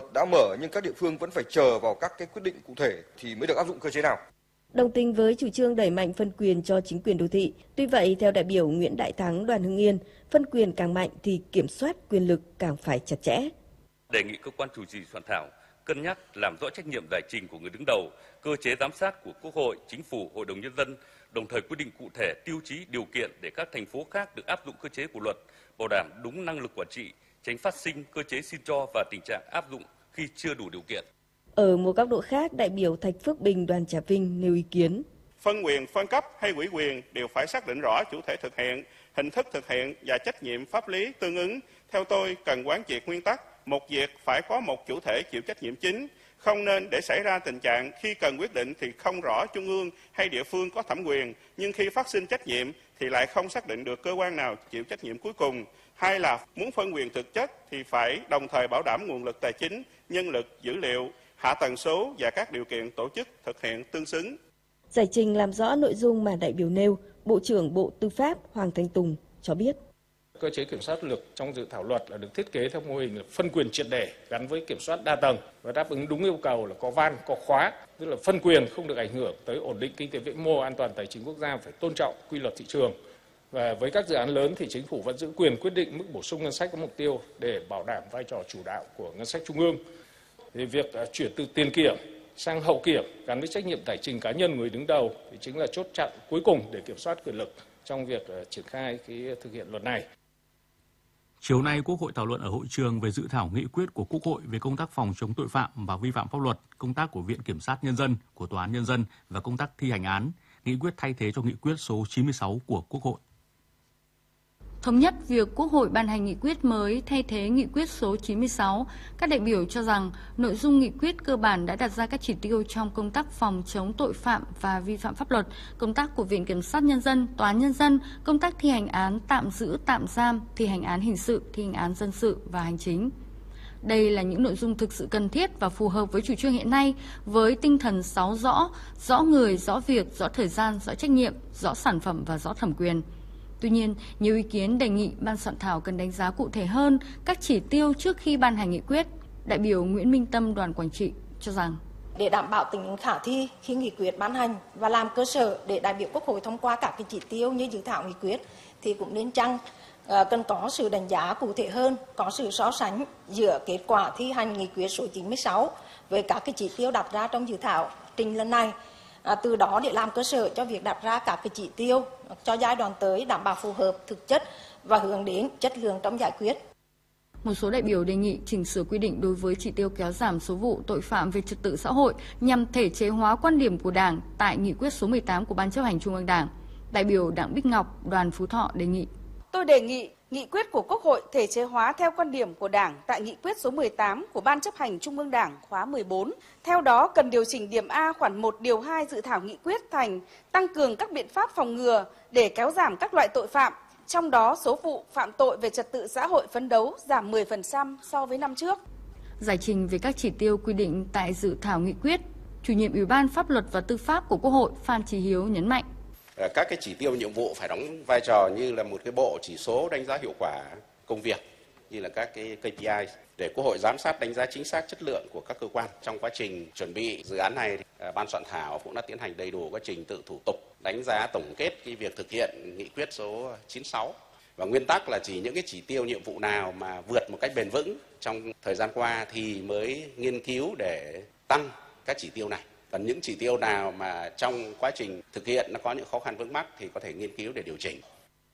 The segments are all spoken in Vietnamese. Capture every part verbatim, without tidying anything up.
đã mở nhưng các địa phương vẫn phải chờ vào các cái quyết định cụ thể thì mới được áp dụng cơ chế nào. Đồng tình với chủ trương đẩy mạnh phân quyền cho chính quyền đô thị. Tuy vậy, theo đại biểu Nguyễn Đại Thắng, đoàn Hưng Yên, phân quyền càng mạnh thì kiểm soát quyền lực càng phải chặt chẽ. Đề nghị cơ quan chủ trì soạn thảo cân nhắc làm rõ trách nhiệm giải trình của người đứng đầu, cơ chế giám sát của Quốc hội, Chính phủ, Hội đồng Nhân dân, đồng thời quy định cụ thể tiêu chí, điều kiện để các thành phố khác được áp dụng cơ chế của luật, bảo đảm đúng năng lực quản trị, tránh phát sinh cơ chế xin cho và tình trạng áp dụng khi chưa đủ điều kiện. Ở một góc độ khác, đại biểu Thạch Phước Bình, đoàn Trà Vinh nêu ý kiến. Phân quyền, phân cấp hay ủy quyền đều phải xác định rõ chủ thể thực hiện, hình thức thực hiện và trách nhiệm pháp lý tương ứng. Theo tôi, cần quán triệt nguyên tắc một việc phải có một chủ thể chịu trách nhiệm chính, không nên để xảy ra tình trạng khi cần quyết định thì không rõ trung ương hay địa phương có thẩm quyền, nhưng khi phát sinh trách nhiệm thì lại không xác định được cơ quan nào chịu trách nhiệm cuối cùng. Hay là muốn phân quyền thực chất thì phải đồng thời bảo đảm nguồn lực tài chính, nhân lực, dữ liệu, hạ tầng số và các điều kiện tổ chức thực hiện tương xứng. Giải trình làm rõ nội dung mà đại biểu nêu, Bộ trưởng Bộ Tư pháp Hoàng Thanh Tùng cho biết. Cơ chế kiểm soát lực trong dự thảo luật là được thiết kế theo mô hình là phân quyền triệt để gắn với kiểm soát đa tầng và đáp ứng đúng yêu cầu là có van, có khóa, tức là phân quyền không được ảnh hưởng tới ổn định kinh tế vĩ mô, an toàn tài chính quốc gia, phải tôn trọng quy luật thị trường. Và với các dự án lớn thì chính phủ vẫn giữ quyền quyết định mức bổ sung ngân sách có mục tiêu để bảo đảm vai trò chủ đạo của ngân sách trung ương. Thì việc chuyển từ tiền kiểm sang hậu kiểm gắn với trách nhiệm tài chính cá nhân người đứng đầu thì chính là chốt chặn cuối cùng để kiểm soát quyền lực trong việc triển khai cái thực hiện luật này. Chiều nay, Quốc hội thảo luận ở hội trường về dự thảo nghị quyết của Quốc hội về công tác phòng chống tội phạm và vi phạm pháp luật, công tác của Viện Kiểm sát Nhân dân, của Tòa án Nhân dân và công tác thi hành án. Nghị quyết thay thế cho nghị quyết số chín mươi sáu của Quốc hội. Thống nhất việc Quốc hội ban hành nghị quyết mới thay thế nghị quyết số chín mươi sáu, các đại biểu cho rằng nội dung nghị quyết cơ bản đã đặt ra các chỉ tiêu trong công tác phòng chống tội phạm và vi phạm pháp luật, công tác của Viện Kiểm sát Nhân dân, Tòa án Nhân dân, công tác thi hành án tạm giữ, tạm giam, thi hành án hình sự, thi hành án dân sự và hành chính. Đây là những nội dung thực sự cần thiết và phù hợp với chủ trương hiện nay với tinh thần sáu rõ, rõ người, rõ việc, rõ thời gian, rõ trách nhiệm, rõ sản phẩm và rõ thẩm quyền. Tuy nhiên, nhiều ý kiến đề nghị ban soạn thảo cần đánh giá cụ thể hơn các chỉ tiêu trước khi ban hành nghị quyết. Đại biểu Nguyễn Minh Tâm, đoàn Quảng Trị cho rằng để đảm bảo tính khả thi khi nghị quyết ban hành và làm cơ sở để đại biểu Quốc hội thông qua các cái chỉ tiêu như dự thảo nghị quyết thì cũng nên chăng uh, cần có sự đánh giá cụ thể hơn, có sự so sánh giữa kết quả thi hành nghị quyết số chín mươi sáu với các cái chỉ tiêu đặt ra trong dự thảo trình lần này. À, từ đó để làm cơ sở cho việc đặt ra các cái chỉ tiêu cho giai đoạn tới đảm bảo phù hợp thực chất và hướng đến chất lượng trong giải quyết. Một số đại biểu đề nghị chỉnh sửa quy định đối với chỉ tiêu kéo giảm số vụ tội phạm về trật tự xã hội nhằm thể chế hóa quan điểm của Đảng tại nghị quyết số mười tám của Ban Chấp hành Trung ương Đảng. Đại biểu Đặng Bích Ngọc, đoàn Phú Thọ đề nghị. Tôi đề nghị nghị quyết của Quốc hội thể chế hóa theo quan điểm của Đảng tại nghị quyết số mười tám của Ban Chấp hành Trung ương Đảng khóa mười bốn. Theo đó, cần điều chỉnh điểm A khoản một điều hai dự thảo nghị quyết thành tăng cường các biện pháp phòng ngừa để kéo giảm các loại tội phạm, trong đó số vụ phạm tội về trật tự xã hội phấn đấu giảm mười phần trăm so với năm trước. Giải trình về các chỉ tiêu quy định tại dự thảo nghị quyết, Chủ nhiệm Ủy ban Pháp luật và Tư pháp của Quốc hội Phan Chí Hiếu nhấn mạnh. Các cái chỉ tiêu nhiệm vụ phải đóng vai trò như là một cái bộ chỉ số đánh giá hiệu quả công việc, như là các cái K P I để Quốc hội giám sát đánh giá chính xác chất lượng của các cơ quan. Trong quá trình chuẩn bị dự án này, ban soạn thảo cũng đã tiến hành đầy đủ quá trình tự thủ tục đánh giá tổng kết cái việc thực hiện nghị quyết số chín mươi sáu. Và nguyên tắc là chỉ những cái chỉ tiêu nhiệm vụ nào mà vượt một cách bền vững trong thời gian qua thì mới nghiên cứu để tăng các chỉ tiêu này. Còn những chỉ tiêu nào mà trong quá trình thực hiện nó có những khó khăn vướng mắc thì có thể nghiên cứu để điều chỉnh.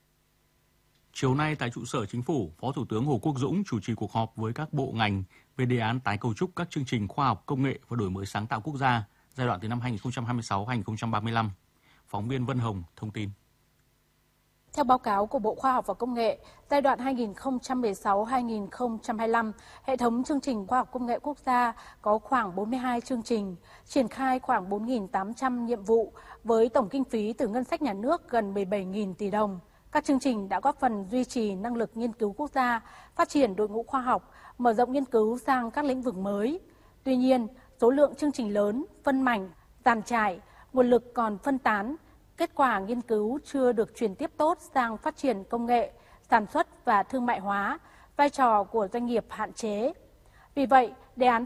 Chiều nay tại trụ sở Chính phủ, Phó Thủ tướng Hồ Quốc Dũng chủ trì cuộc họp với các bộ ngành về đề án tái cấu trúc các chương trình khoa học công nghệ và đổi mới sáng tạo quốc gia giai đoạn từ năm hai nghìn không trăm hai mươi sáu đến hai nghìn không trăm ba mươi lăm. Phóng viên Vân Hồng thông tin. Theo báo cáo của Bộ Khoa học và Công nghệ, giai đoạn hai nghìn không trăm mười sáu đến hai nghìn không trăm hai mươi lăm, hệ thống chương trình khoa học công nghệ quốc gia có khoảng bốn mươi hai chương trình, triển khai khoảng bốn nghìn tám trăm nhiệm vụ với tổng kinh phí từ ngân sách nhà nước gần mười bảy nghìn tỷ đồng. Các chương trình đã góp phần duy trì năng lực nghiên cứu quốc gia, phát triển đội ngũ khoa học, mở rộng nghiên cứu sang các lĩnh vực mới. Tuy nhiên, số lượng chương trình lớn, phân mảnh, dàn trải, nguồn lực còn phân tán, kết quả nghiên cứu chưa được chuyển tiếp tốt sang phát triển công nghệ, sản xuất và thương mại hóa, vai trò của doanh nghiệp hạn chế. Vì vậy, đề án